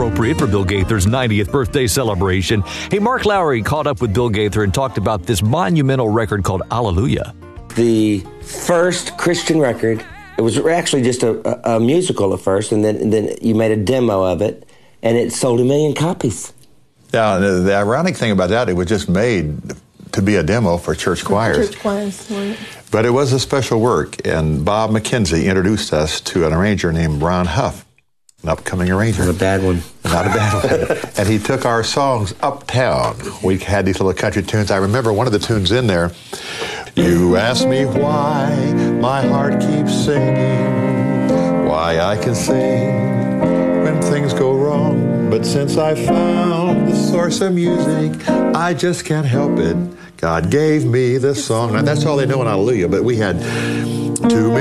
appropriate for Bill Gaither's 90th birthday celebration. Hey, Mark Lowry caught up with Bill Gaither and talked about this monumental record called Hallelujah. The first Christian record, it was actually just a musical at first, and then you made a demo of it, and it sold 1 million copies. Yeah, the ironic thing about that, it was just made to be a demo for church choirs. Church choirs, right. But it was a special work, and Bob McKenzie introduced us to an arranger named Ron Huff, an upcoming arranger. Not a bad one. Not a bad one. And he took our songs uptown. We had these little country tunes. I remember one of the tunes in there, you ask me why my heart keeps singing, why I can sing when things go wrong. But since I found the source of music, I just can't help it. God gave me this song. Now, that's all they know in Hallelujah, but we had 2